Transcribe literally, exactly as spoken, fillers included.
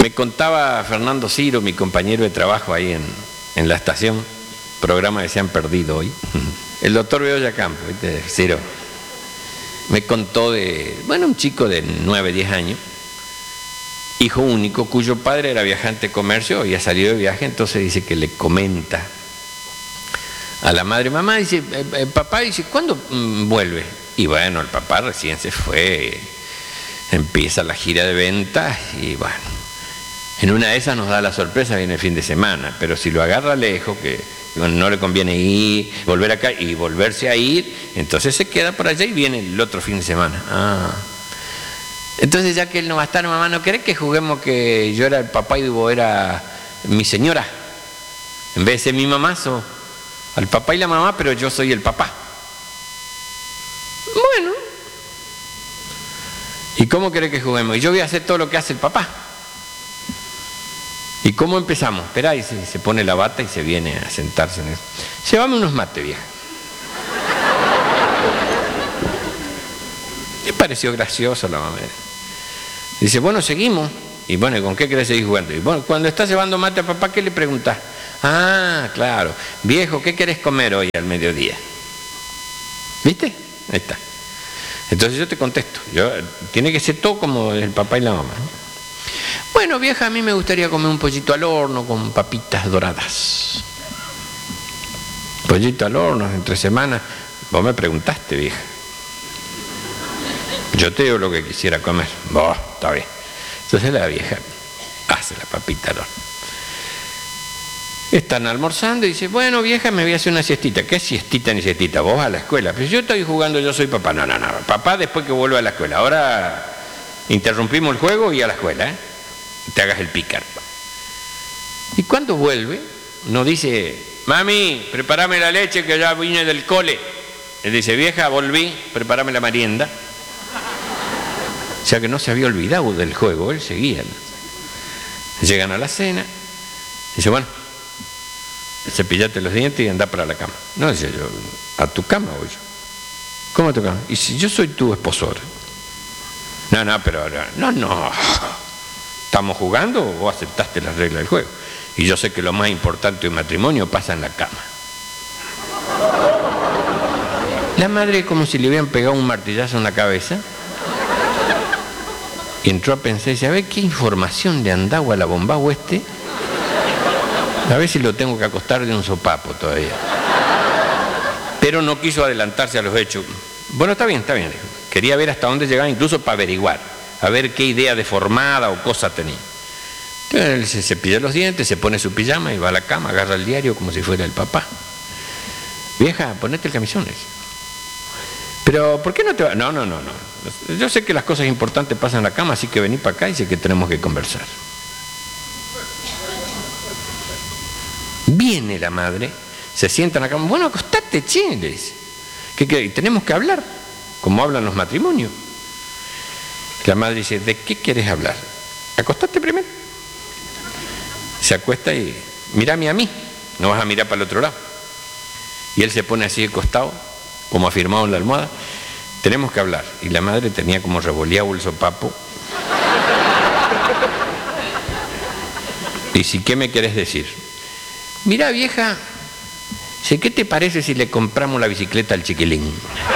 Me contaba Fernando Ciro, mi compañero de trabajo ahí en, en la estación, programa que se han perdido hoy, el doctor Bedoya Campo, ¿viste? Ciro, me contó de, bueno, un chico de nueve, diez años, hijo único, cuyo padre era viajante de comercio, había salido de viaje, entonces dice que le comenta a la madre, mamá, dice, eh, papá, dice, ¿cuándo mm, vuelve? Y bueno, el papá recién se fue, empieza la gira de ventas y bueno, en una de esas nos da la sorpresa, viene el fin de semana, pero si lo agarra lejos, que no le conviene ir, volver acá y volverse a ir, entonces se queda por allá y viene el otro fin de semana. Ah. Entonces ya que él no va a estar, mamá, ¿no querés que juguemos que yo era el papá y vos era mi señora? En vez de ser mi mamá, sos al papá y la mamá, pero yo soy el papá. Bueno. ¿Y cómo querés que juguemos? Y yo voy a hacer todo lo que hace el papá. ¿Y cómo empezamos? Esperá, y se, se pone la bata y se viene a sentarse en eso. Llévame unos mates, vieja. Me pareció gracioso la mamá. Dice, bueno, seguimos. Y bueno, ¿con qué querés seguir jugando? Y bueno, cuando estás llevando mate a papá, ¿qué le preguntás? Ah, claro. Viejo, ¿qué querés comer hoy al mediodía? ¿Viste? Ahí está. Entonces yo te contesto. Yo, tiene que ser todo como el papá y la mamá. Bueno, vieja, a mí me gustaría comer un pollito al horno con papitas doradas. Pollito al horno, entre semanas. Vos me preguntaste, vieja. Yo te digo lo que quisiera comer. Vos, está bien. Entonces la vieja hace la papita al horno. Están almorzando y dice, bueno, vieja, me voy a hacer una siestita. ¿Qué siestita ni siestita? Vos a la escuela. Pero yo estoy jugando, yo soy papá. No, no, no. Papá después que vuelva a la escuela. Ahora interrumpimos el juego y a la escuela, ¿eh? Te hagas el pícaro. Y cuando vuelve, no dice, mami, prepárame la leche que ya vine del cole. Él dice, vieja, volví, prepárame la merienda. O sea que no se había olvidado del juego, él seguía. Llegan a la cena, dice, bueno, cepillate los dientes y anda para la cama. No, dice yo, a tu cama voy yo. ¿Cómo a tu cama? Y si yo soy tu esposor. No, no, pero no, no. ¿Estamos jugando o vos aceptaste las reglas del juego? Y yo sé que lo más importante de un matrimonio pasa en la cama. La madre como si le hubieran pegado un martillazo en la cabeza y entró a pensar y dice, a ver qué información de andagua la bombao este, a ver si lo tengo que acostar de un sopapo todavía. Pero no quiso adelantarse a los hechos. Bueno, está bien, está bien, dijo. Quería ver hasta dónde llegaba incluso para averiguar, a ver qué idea deformada o cosa tenía. Entonces él se cepilla los dientes, se pone su pijama y va a la cama, agarra el diario como si fuera el papá. Vieja, ponete el camisón. Pero, ¿por qué no te va? No, no, no, no. Yo sé que las cosas importantes pasan en la cama, así que vení para acá y sé que tenemos que conversar. Viene la madre, se sienta en la cama. Bueno, acostate, che, le dice. ¿Qué, qué? Tenemos que hablar, como hablan los matrimonios. La madre dice, ¿de qué quieres hablar? Acostate primero. Se acuesta y mírame a mí, no vas a mirar para el otro lado. Y él se pone así de costado, como afirmado en la almohada, tenemos que hablar. Y la madre tenía como revoleado el sopapo. Y si, ¿qué me querés decir? Mira, vieja, ¿qué te parece si le compramos la bicicleta al chiquilín?